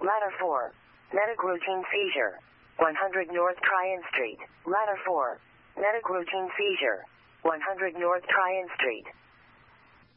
Ladder 4. Medic routine seizure. 100 North Tryon Street. Ladder 4. Medic routine seizure. 100 North Tryon Street.